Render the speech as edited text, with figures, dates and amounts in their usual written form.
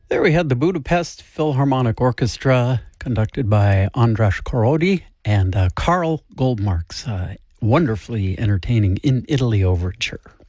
There we had the Budapest Philharmonic Orchestra, conducted by Andras Korody and Carl Goldmark's wonderfully entertaining In Italy overture.